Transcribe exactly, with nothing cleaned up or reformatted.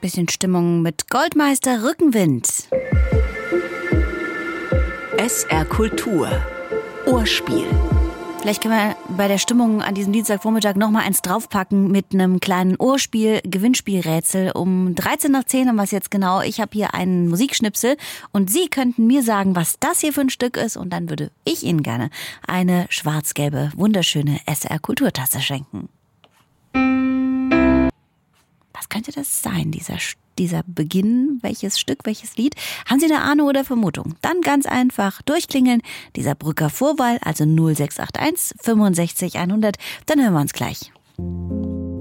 Bisschen Stimmung mit Goldmeister Rückenwind. S R Kultur. Ohrspiel. Vielleicht können wir bei der Stimmung an diesem Dienstagvormittag noch mal eins draufpacken mit einem kleinen Ohrspiel, Gewinnspielrätsel. Um dreizehn nach zehn haben wir es jetzt genau. Ich habe hier einen Musikschnipsel und Sie könnten mir sagen, was das hier für ein Stück ist. Und dann würde ich Ihnen gerne eine schwarz-gelbe, wunderschöne S R Kulturtasse schenken. Was könnte das sein, dieser dieser Beginn? Welches Stück, welches Lied? Haben Sie eine Ahnung oder Vermutung? Dann ganz einfach durchklingeln, dieser Brücker Vorwahl, also null sechs acht eins fünfundsechzig hundert. Dann hören wir uns gleich.